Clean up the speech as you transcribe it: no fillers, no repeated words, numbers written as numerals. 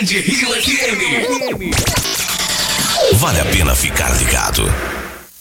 Band Rio FM. Vale a pena ficar ligado.